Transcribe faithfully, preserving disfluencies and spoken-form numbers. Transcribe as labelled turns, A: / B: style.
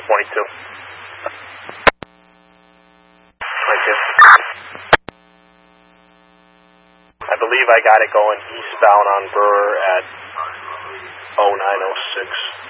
A: twenty-two. twenty-two. I believe I got it going eastbound on Brewer at oh nine oh six.